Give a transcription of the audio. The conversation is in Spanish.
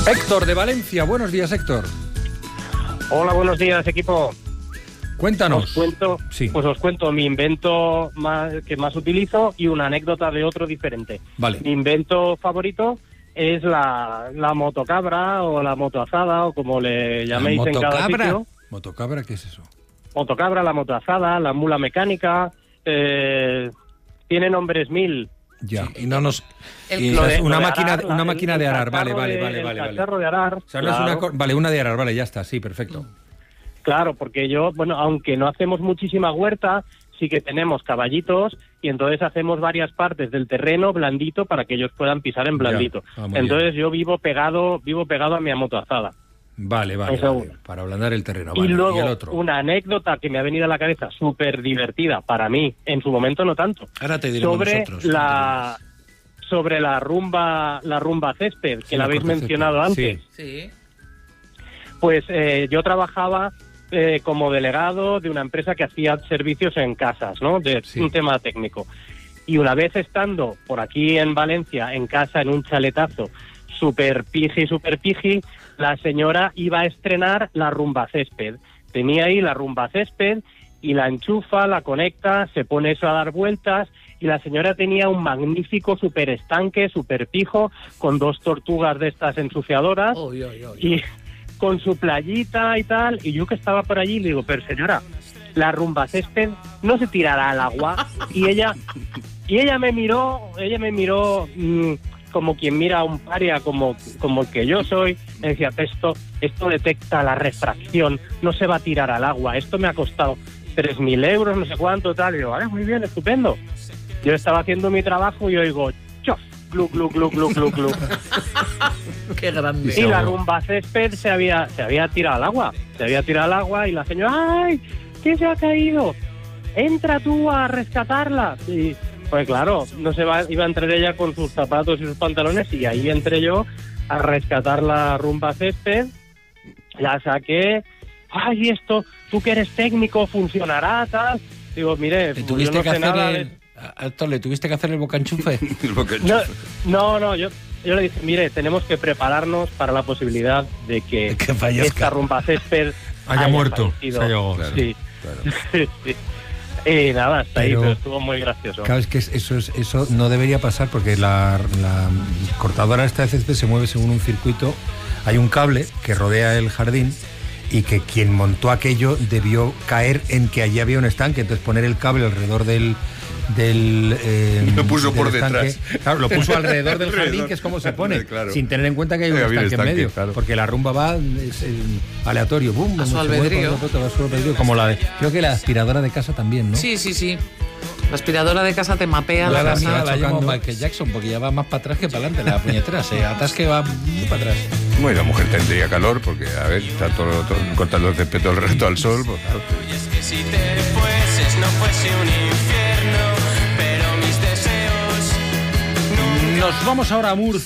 Héctor de Valencia, buenos días, Héctor. Hola, buenos días, equipo. Cuéntanos. Os cuento mi invento que más utilizo y una anécdota de otro diferente. Vale. Mi invento favorito es la motocabra o la motoazada o como le llaméis en cada sitio. ¿Motocabra? ¿Qué es eso? Motocabra, la motoazada, la mula mecánica, tiene nombres mil. Ya, sí, y no nos... una máquina de arar, vale. Cacharro de arar. O sea, no es una de arar, vale, ya está, sí, perfecto. Claro, porque aunque no hacemos muchísima huerta, sí que tenemos caballitos y entonces hacemos varias partes del terreno blandito para que ellos puedan pisar en blandito. Entonces yo vivo pegado a mi motoazada. Vale, para ablandar el terreno. Y luego, ¿y el otro? Una anécdota que me ha venido a la cabeza súper divertida, para mí, en su momento no tanto. Ahora te diremos nosotros. Sobre la rumba césped, que la habéis mencionado antes. Sí. Pues yo trabajaba como delegado de una empresa que hacía servicios en casas, ¿no? Un tema técnico. Y una vez estando por aquí en Valencia, en casa, en un chaletazo, super piji, la señora iba a estrenar la rumba césped. Tenía ahí la rumba césped y la enchufa, la conecta, se pone eso a dar vueltas y la señora tenía un magnífico super estanque, super pijo, con 2 tortugas de estas ensuciadoras y con su playita y tal. Y yo que estaba por allí le digo, pero señora, la rumba césped no se tirará al agua. Y ella me miró como quien mira a un paria, como el que yo soy. Me decía, esto detecta la refracción, no se va a tirar al agua, esto me ha costado 3.000 euros, no sé cuánto, tal. Y yo, vale, muy bien, estupendo. Yo estaba haciendo mi trabajo y oigo, chof, glu, glu, glu, glu, glu, glu. Qué grande. Y la rumba césped se había tirado al agua, y la señora, ¡ay, qué se ha caído! Entra tú a rescatarla. Y pues claro, iba a entrar ella con sus zapatos y sus pantalones y ahí entré yo a rescatar la rumba césped, la saqué, ¡ay, esto, tú que eres técnico, funcionará, tal! Digo, mire, yo no sé nada de... Héctor, ¿le tuviste que hacer el bocanchufe? No, yo le dije, mire, tenemos que prepararnos para la posibilidad de que esta rumba césped haya muerto. Claro, sí. Claro. Sí. Y nada, hasta ahí, pero estuvo muy gracioso. Claro, es que eso no debería pasar porque la cortadora esta de césped se mueve según un circuito. Hay un cable que rodea el jardín y que quien montó aquello debió caer en que allí había un estanque, entonces poner el cable alrededor lo puso por estanque. Detrás. Claro, lo puso alrededor del jardín, que es como se pone, claro. Sin tener en cuenta que hay un estanque en medio, claro. Porque la rumba va aleatorio, boom, a su albedrío. Como creo que la aspiradora de casa también, ¿no? Sí. La aspiradora de casa te mapea la casa. La llamo Michael Jackson porque ya va más para atrás que para adelante, la puñetera, se atasca y va muy para atrás. Bueno, la mujer tendría calor porque, a ver, está todo cortando el césped todo el resto al sol. Pues, claro. Y es que si te fueses no fuese un infierno, pero mis deseos... Nos vamos ahora a Murcia.